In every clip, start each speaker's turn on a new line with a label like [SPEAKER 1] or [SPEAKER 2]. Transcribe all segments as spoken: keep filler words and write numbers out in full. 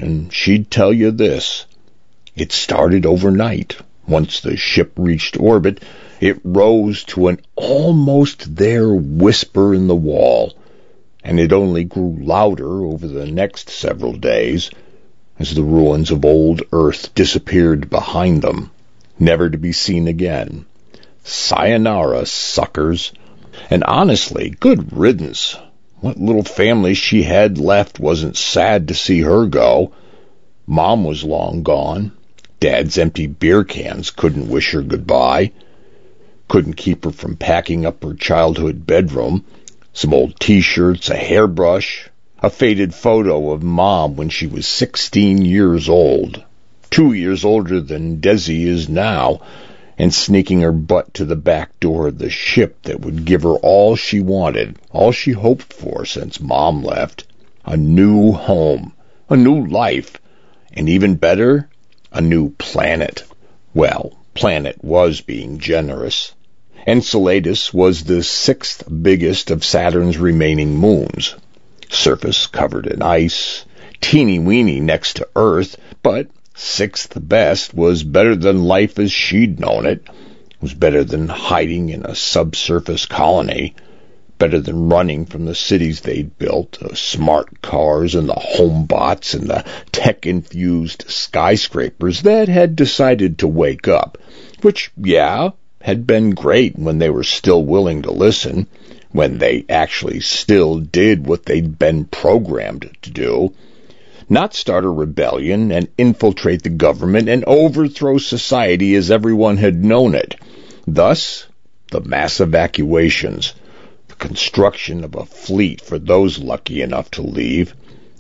[SPEAKER 1] and she'd tell you this. It started overnight. Once the ship reached orbit, it rose to an almost there whisper in the wall, and it only grew louder over the next several days as the ruins of old Earth disappeared behind them, never to be seen again. Sayonara, suckers. And honestly, good riddance. What little family she had left wasn't sad to see her go. Mom was long gone. Dad's empty beer cans couldn't wish her goodbye. Couldn't keep her from packing up her childhood bedroom. Some old t-shirts, a hairbrush, a faded photo of Mom when she was sixteen years old. Two years older than Desi is now, and sneaking her butt to the back door of the ship that would give her all she wanted, all she hoped for since Mom left. A new home, a new life, and even better, a new planet. Well, planet was being generous. Enceladus was the sixth biggest of Saturn's remaining moons. Surface covered in ice, teeny-weeny next to Earth, but sixth best was better than life as she'd known it, was better than hiding in a subsurface colony, better than running from the cities they'd built, the smart cars and the home bots and the tech-infused skyscrapers that had decided to wake up, which, yeah, had been great when they were still willing to listen, when they actually still did what they'd been programmed to do. Not start a rebellion and infiltrate the government and overthrow society as everyone had known it. Thus, the mass evacuations, the construction of a fleet for those lucky enough to leave.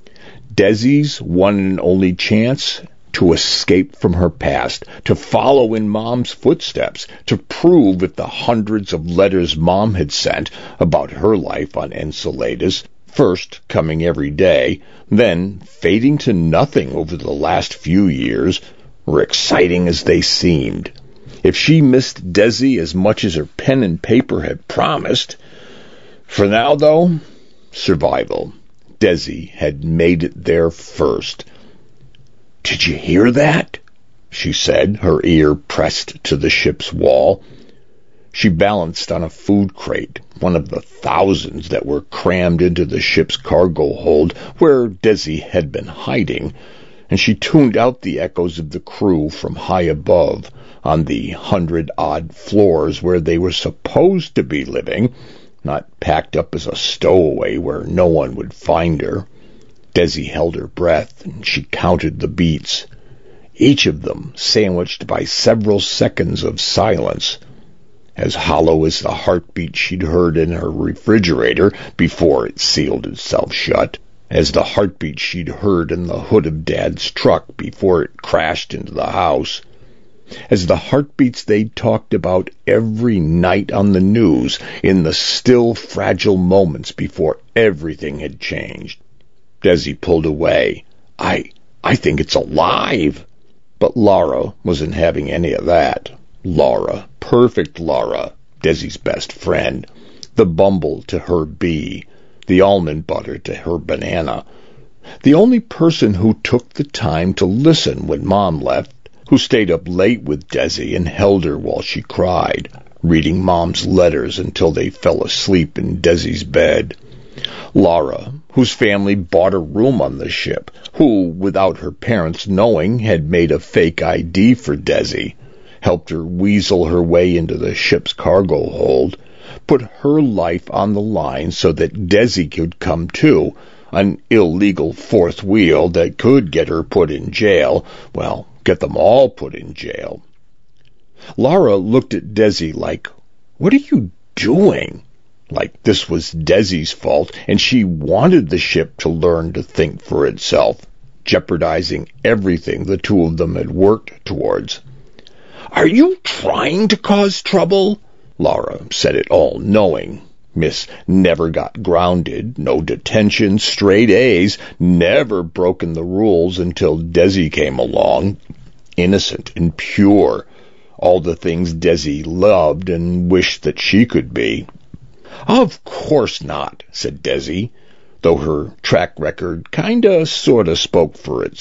[SPEAKER 1] Desi's one and only chance to escape from her past, to follow in Mom's footsteps, to prove if the hundreds of letters Mom had sent about her life on Enceladus, first coming every day, then fading to nothing over the last few years, were exciting as they seemed. If she missed Desi as much as her pen and paper had promised. For now, though, survival. Desi had made it there first. "Did you hear that?" she said, her ear pressed to the ship's wall. She balanced on a food crate, one of the thousands that were crammed into the ship's cargo hold where Desi had been hiding, and she tuned out the echoes of the crew from high above on the hundred-odd floors where they were supposed to be living, not packed up as a stowaway where no one would find her. Desi held her breath, and she counted the beats, each of them sandwiched by several seconds of silence, as hollow as the heartbeat she'd heard in her refrigerator before it sealed itself shut, as the heartbeat she'd heard in the hood of Dad's truck before it crashed into the house, as the heartbeats they'd talked about every night on the news in the still fragile moments before everything had changed. Desi pulled away. I, I think it's alive. But Laura wasn't having any of that. Laura, perfect Laura, Desi's best friend, the Bumble to her bee, the almond butter to her banana, the only person who took the time to listen when Mom left, who stayed up late with Desi and held her while she cried, reading Mom's letters until they fell asleep in Desi's bed. Laura, whose family bought a room on the ship, who, without her parents knowing, had made a fake I D for Desi, helped her weasel her way into the ship's cargo hold, put her life on the line so that Desi could come too, an illegal fourth wheel that could get her put in jail, well, get them all put in jail. Laura looked at Desi like, "What are you doing?" Like this was Desi's fault, and she wanted the ship to learn to think for itself, jeopardizing everything the two of them had worked towards. "Are you trying to cause trouble?" Laura said it all knowing. Miss never got grounded, no detention, straight A's, never broken the rules until Desi came along. Innocent and pure, all the things Desi loved and wished that she could be. "Of course not," said Desi, though her track record kinda sorta spoke for itself.